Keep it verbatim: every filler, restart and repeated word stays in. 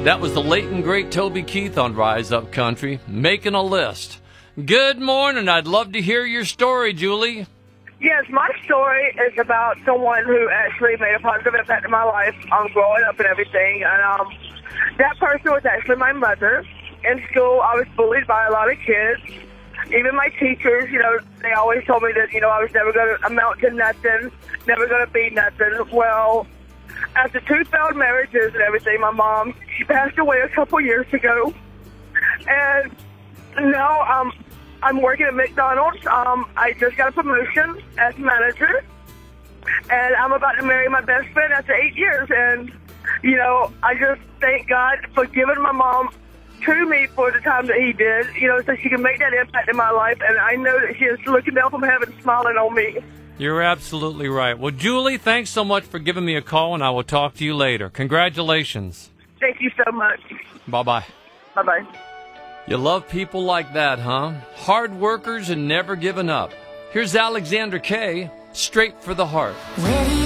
That was the late and great Toby Keith on Rise Up Country, making a list. Good morning. I'd love to hear your story, Julie. Yes, my story is about someone who actually made a positive impact in my life on growing up and everything. And um, that person was actually my mother. In school, I was bullied by a lot of kids. Even my teachers, you know, they always told me that, you know, I was never going to amount to nothing, never going to be nothing. Well, after two failed marriages and everything, my mom, she passed away a couple years ago. And now um, I'm working at McDonald's. Um, I just got a promotion as manager. And I'm about to marry my best friend after eight years. And, you know, I just thank God for giving my mom to me for the time that he did, you know, so she can make that impact in my life. And I know that she is looking down from heaven, smiling on me. You're absolutely right. Well, Julie, thanks so much for giving me a call, and I will talk to you later. Congratulations. Thank you so much. Bye-bye. Bye-bye. You love people like that, huh? Hard workers and never giving up. Here's Alexander Kay, Straight for the Heart. When